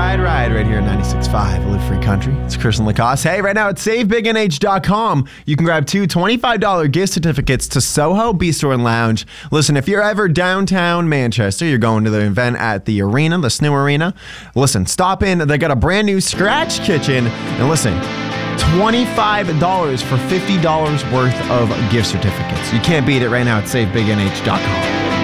right here at 96.5 Live Free Country. It's Chris and Lacoste. Hey, right now at SaveBigNH.com, you can grab two $25 gift certificates to Soho Bistro and Lounge. Listen, if you're ever downtown Manchester, you're going to the event at the arena, the SNU Arena, listen, stop in. They got a brand new scratch kitchen. And listen, $25 for $50 worth of gift certificates. You can't beat it right now at SaveBigNH.com.